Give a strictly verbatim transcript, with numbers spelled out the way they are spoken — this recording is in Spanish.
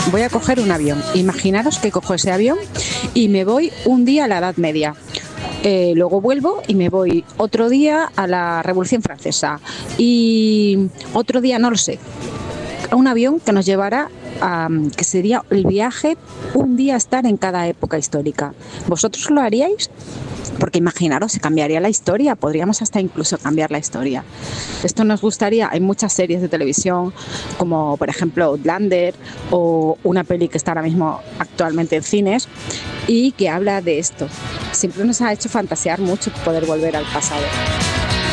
voy a coger un avión. Imaginaros que cojo ese avión y me voy un día a la Edad Media. Eh, luego vuelvo y me voy otro día a la Revolución Francesa y otro día, no lo sé, a un avión que nos llevará a, que sería el viaje, un día estar en cada época histórica. ¿Vosotros lo haríais? Porque imaginaros, se cambiaría la historia, podríamos hasta incluso cambiar la historia. Esto nos gustaría, hay muchas series de televisión, como por ejemplo Outlander, o una peli que está ahora mismo actualmente en cines, y que habla de esto. Siempre nos ha hecho fantasear mucho poder volver al pasado.